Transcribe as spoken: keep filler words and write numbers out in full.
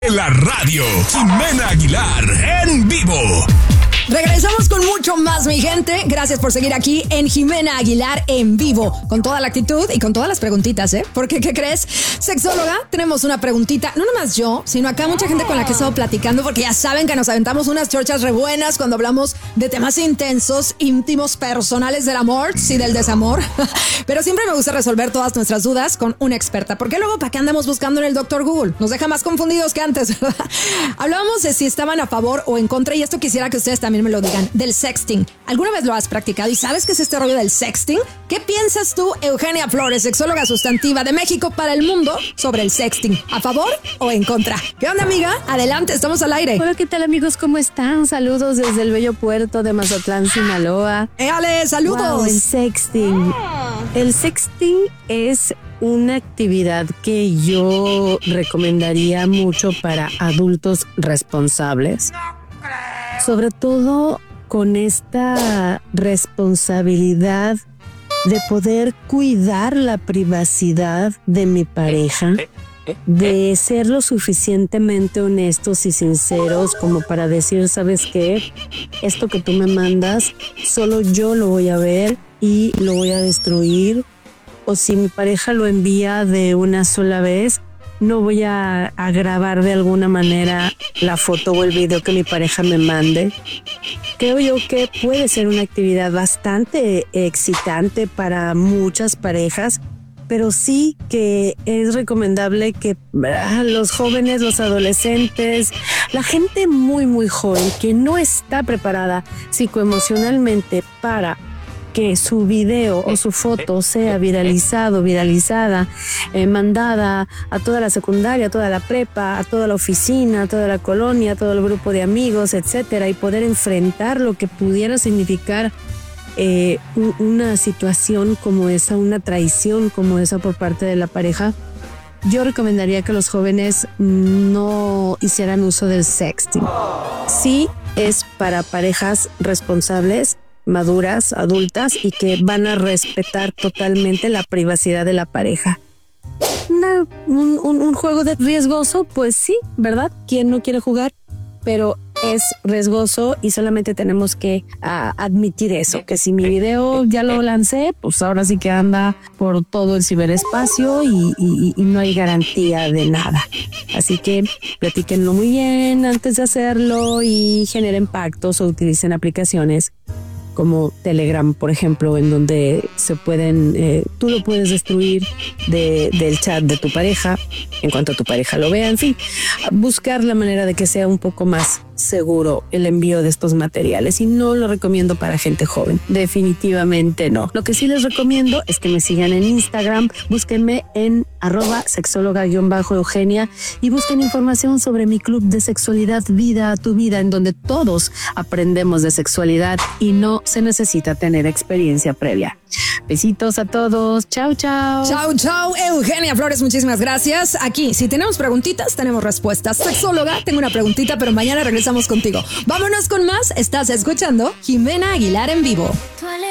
En la radio, Jimena Aguilar en vivo. Regresamos con mucho más, mi gente. Gracias por seguir aquí en Jimena Aguilar en vivo, con toda la actitud y con todas las preguntitas, ¿eh? Porque, ¿qué crees? Sexóloga, tenemos una preguntita, no nomás yo, sino acá mucha gente con la que he estado platicando, porque ya saben que nos aventamos unas chorchas re buenas cuando hablamos de temas intensos, íntimos, personales del amor y del desamor. Pero siempre me gusta resolver todas nuestras dudas con una experta, porque luego, ¿para qué andamos buscando en el doctor Google? Nos deja más confundidos que antes, ¿verdad? Hablábamos de si estaban a favor o en contra, y esto quisiera que ustedes también me lo digan, del sexting. ¿Alguna vez lo has practicado y sabes qué es este rollo del sexting? ¿Qué piensas tú, Eugenia Flores, sexóloga sustantiva de México para el mundo, sobre el sexting? ¿A favor o en contra? ¿Qué onda, amiga? Adelante, estamos al aire. Hola, ¿qué tal, amigos? ¿Cómo están? Saludos desde el bello puerto de Mazatlán, Sinaloa. ¡Éale, saludos! Wow, el sexting. El sexting es una actividad que yo recomendaría mucho para adultos responsables. Sobre todo con esta responsabilidad de poder cuidar la privacidad de mi pareja, de ser lo suficientemente honestos y sinceros como para decir, ¿sabes qué? Esto que tú me mandas, solo yo lo voy a ver y lo voy a destruir. O si mi pareja lo envía de una sola vez, no voy a, a grabar de alguna manera la foto o el video que mi pareja me mande. Creo yo que puede ser una actividad bastante excitante para muchas parejas, pero sí que es recomendable que los jóvenes, los adolescentes, la gente muy muy joven que no está preparada psicoemocionalmente para que su video o su foto sea viralizado, viralizada, eh, mandada a toda la secundaria, a toda la prepa, a toda la oficina, a toda la colonia, a todo el grupo de amigos, etcétera, y poder enfrentar lo que pudiera significar eh, una situación como esa, una traición como esa por parte de la pareja. Yo recomendaría que los jóvenes no hicieran uso del sexting. Sí es para parejas responsables, maduras, adultas, y que van a respetar totalmente la privacidad de la pareja. Una, un, un, un juego de riesgoso, pues sí, ¿verdad? ¿Quién no quiere jugar? Pero es riesgoso y solamente tenemos que uh, admitir eso, que si mi video ya lo lancé, pues ahora sí que anda por todo el ciberespacio y, y, y no hay garantía de nada. Así que platíquenlo muy bien antes de hacerlo y generen pactos o utilicen aplicaciones como Telegram, por ejemplo, en donde se pueden, eh, tú lo puedes destruir de, del chat de tu pareja en cuanto tu pareja lo vea. En fin, buscar la manera de que sea un poco más seguro el envío de estos materiales, y no lo recomiendo para gente joven, definitivamente no. Lo que sí les recomiendo es que me sigan en Instagram, búsquenme en arroba sexóloga-eugenia y busquen información sobre mi club de sexualidad Vida a tu Vida, en donde todos aprendemos de sexualidad y no se necesita tener experiencia previa. Besitos a todos. Chao, chao. Chao, chao. Eugenia Flores, muchísimas gracias. Aquí, si tenemos preguntitas, tenemos respuestas. Sexóloga, tengo una preguntita, pero mañana regresamos contigo. Vámonos con más. Estás escuchando Jimena Aguilar en vivo.